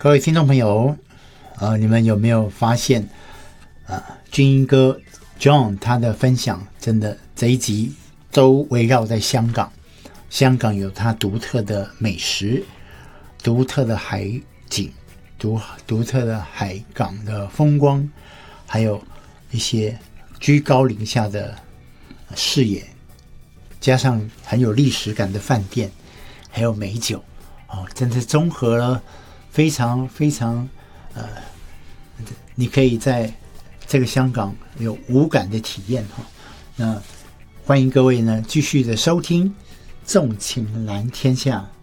各位听众朋友，你们有没有发现，军英哥 John 他的分享真的这一集都围绕在香港。香港有它独特的美食、独特的海景、独特的海港的风光，还有一些居高临下的视野，加上很有历史感的饭店，还有美酒，真是综合了非常非常你可以在这个香港有无感的体验。那欢迎各位呢继续的收听纵情蓝天下。